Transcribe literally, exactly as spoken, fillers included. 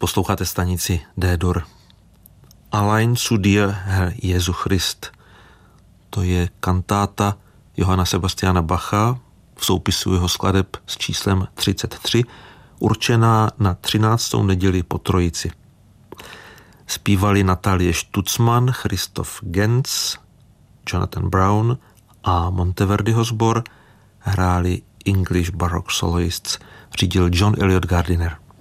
Posloucháte stanici D-dur. Allein zu dir, Herr Jesu Christ. To je kantáta Johanna Sebastiana Bacha v soupisu jeho skladeb s číslem třicet tři, určená na třináctou neděli po Trojici. Zpívali Natalie Stutzmann, Christoph Genz, Jonathan Brown a Monteverdiho sbor, hráli English Baroque Soloists, řídil John Eliot Gardiner.